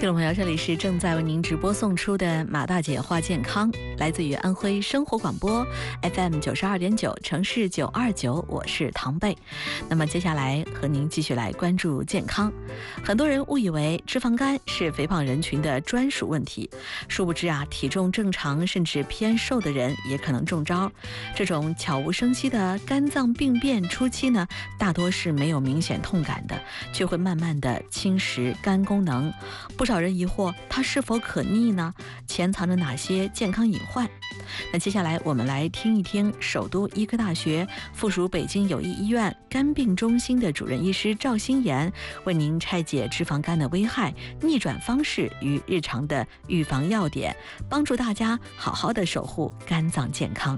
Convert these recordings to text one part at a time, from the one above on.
听众朋友，这里是正在为您直播送出的马大姐话健康，来自于安徽生活广播 FM 92.9城市929，我是唐贝。那么接下来和您继续来关注健康。很多人误以为脂肪肝是肥胖人群的专属问题，殊不知体重正常甚至偏瘦的人也可能中招。这种悄无声息的肝脏病变初期呢，大多是没有明显痛感的，却会慢慢的侵蚀肝功能。不少人疑惑它是否可逆呢？潜藏着哪些健康隐患？那接下来我们来听一听首都医科大学附属北京友谊医院肝病中心的主任医师赵新妍为您拆解脂肪肝的危害、逆转方式与日常的预防要点，帮助大家好好的守护肝脏健康。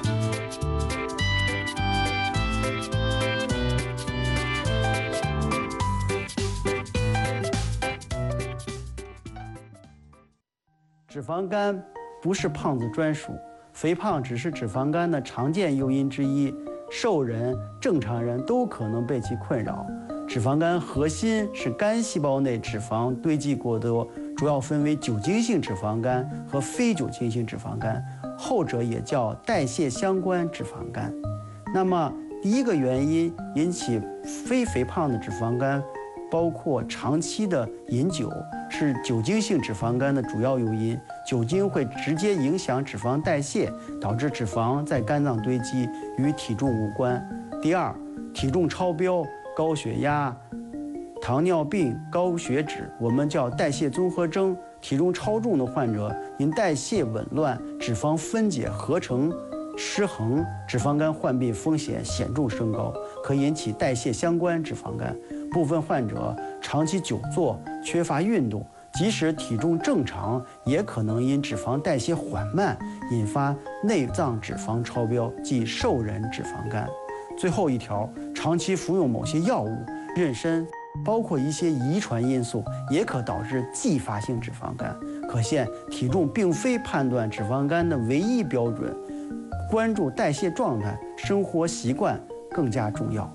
脂肪肝不是胖子专属，肥胖只是脂肪肝的常见诱因之一，瘦人、正常人都可能被其困扰。脂肪肝核心是肝细胞内脂肪堆积过多，主要分为酒精性脂肪肝和非酒精性脂肪肝，后者也叫代谢相关脂肪肝。那么第一个原因引起非肥胖的脂肪肝，包括长期的饮酒，是酒精性脂肪肝的主要诱因。酒精会直接影响脂肪代谢，导致脂肪在肝脏堆积，与体重无关。第二，体重超标、高血压、糖尿病、高血脂，我们叫代谢综合征。体重超重的患者因代谢紊乱、脂肪分解合成失衡，脂肪肝患病风险显著升高，可引起代谢相关脂肪肝。部分患者长期久坐、缺乏运动，即使体重正常，也可能因脂肪代谢缓慢，引发内脏脂肪超标，即瘦人脂肪肝。最后一条，长期服用某些药物、妊娠，包括一些遗传因素，也可导致继发性脂肪肝。可见，体重并非判断脂肪肝的唯一标准，关注代谢状态、生活习惯更加重要。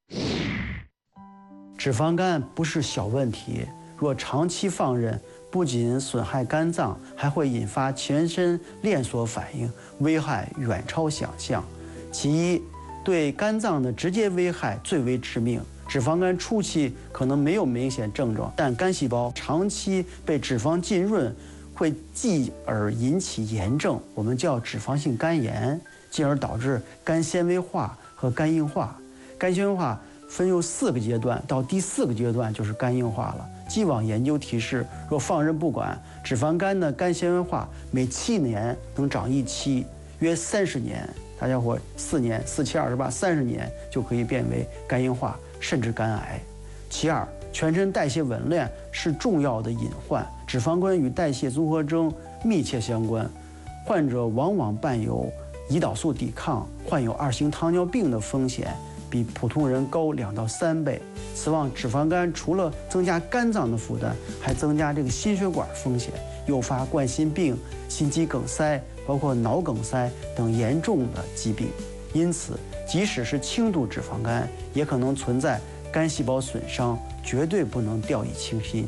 脂肪肝不是小问题，若长期放任，不仅损害肝脏，还会引发全身连锁反应，危害远超想象。其一，对肝脏的直接危害最为致命。脂肪肝初期可能没有明显症状，但肝细胞长期被脂肪浸润，会继而引起炎症，我们叫脂肪性肝炎，进而导致肝纤维化和肝硬化。肝纤维化分有4个阶段，到第4个阶段就是肝硬化了。既往研究提示，若放任不管，脂肪肝的肝纤维化每7年能长1期，约30年，大家伙4年4、7、28，30年就可以变为肝硬化，甚至肝癌。其二，全身代谢紊乱是重要的隐患，脂肪肝与代谢综合征密切相关，患者往往伴有胰岛素抵抗，患有2型糖尿病的风险比普通人高2到3倍。此外，脂肪肝除了增加肝脏的负担，还增加心血管风险，诱发冠心病、心肌梗塞，包括脑梗塞等严重的疾病。因此，即使是轻度脂肪肝，也可能存在肝细胞损伤，绝对不能掉以轻心。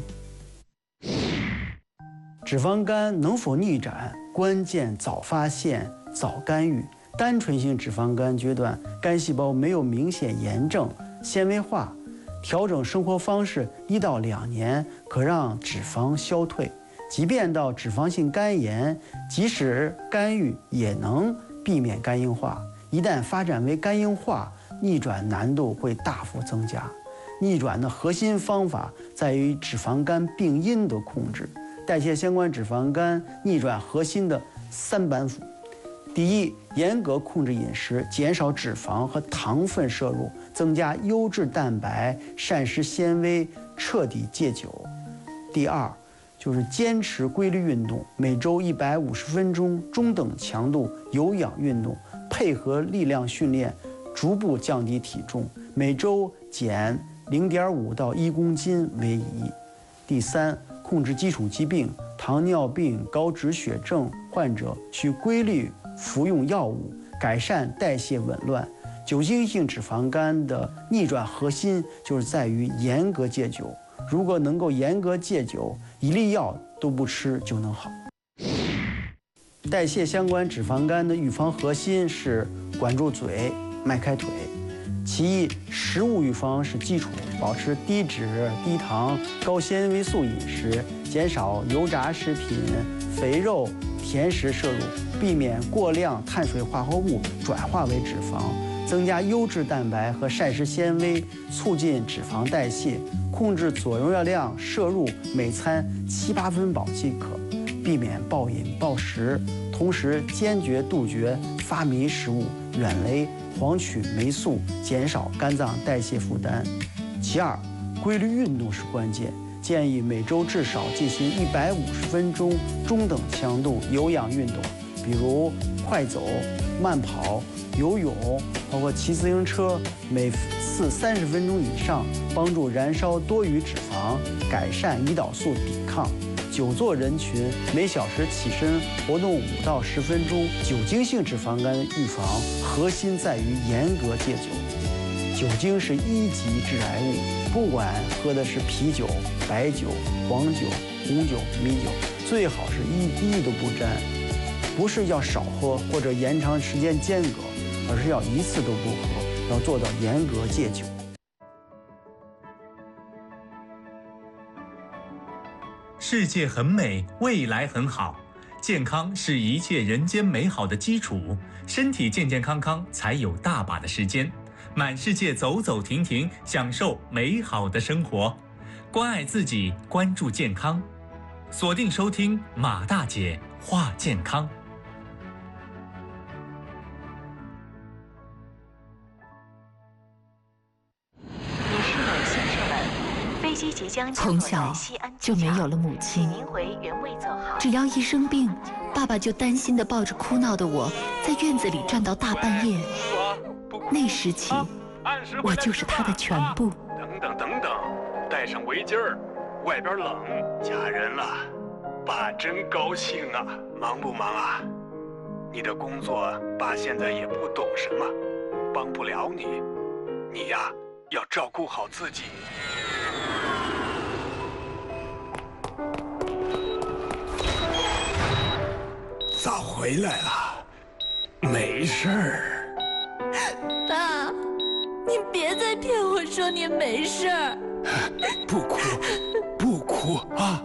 脂肪肝能否逆转，关键早发现、早干预。单纯性脂肪肝阶段，肝细胞没有明显炎症、纤维化，调整生活方式1到2年，可让脂肪消退。即便到脂肪性肝炎，即使干预也能避免肝硬化。一旦发展为肝硬化，逆转难度会大幅增加。逆转的核心方法在于脂肪肝病因的控制。代谢相关脂肪肝逆转核心的3板斧：第一，严格控制饮食，减少脂肪和糖分摄入，增加优质蛋白、膳食纤维，彻底戒酒。第二，就是坚持规律运动，每周150分钟中等强度有氧运动，配合力量训练，逐步降低体重，每周减0.5到1公斤为宜。第三，控制基础疾病，糖尿病、高脂血症患者需规律服用药物，改善代谢紊乱。酒精性脂肪肝的逆转核心就是在于严格戒酒， 如果能够严格戒酒，1粒药都不吃就能好。代谢相关脂肪肝的预防核心是管住嘴、迈开腿。其一，食物预防是基础，保持低脂、低糖、高纤维素饮食，减少油炸食品、肥肉、甜食摄入，避免过量碳水化合物转化为脂肪，增加优质蛋白和膳食纤维，促进脂肪代谢，控制总热量摄入，每餐7、8分饱即可，避免暴饮暴食，同时坚决杜绝发霉食物，远离黄曲霉素，减少肝脏代谢负担。其二，规律运动是关键，建议每周至少进行150分钟中等强度有氧运动，比如快走、慢跑、游泳，包括骑自行车，每次30分钟以上，帮助燃烧多余脂肪，改善胰岛素抵抗。久坐人群每小时起身活动5到10分钟。酒精性脂肪肝的预防核心在于严格戒酒。酒精是1级致癌物，不管喝的是啤酒、白酒、黄酒、红酒、米酒，最好是1滴都不沾。不是要少喝或者延长时间间隔，而是要1次都不喝，要做到严格戒酒。 世界很美，未来很好，健康是一切人间美好的基础，身体健健康康才有大把的时间，满世界走走停停，享受美好的生活，关爱自己，关注健康，锁定收听马大姐话健康。 从小就没有了母亲，只要一生病，爸爸就担心地抱着哭闹的我，在院子里转到大半夜。那时起，我就是他的全部。 等等，带上围巾儿，外边冷。嫁人了，爸真高兴啊！忙不忙啊？你的工作，爸现在也不懂什么，帮不了你。你呀，要照顾好自己。早回来了，没事儿。 爸，你别再骗我说你没事儿。 不哭，不哭啊！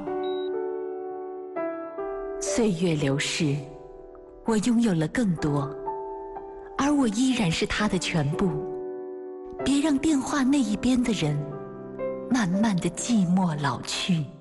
岁月流逝，我拥有了更多，而我依然是他的全部。别让电话那一边的人慢慢的寂寞老去。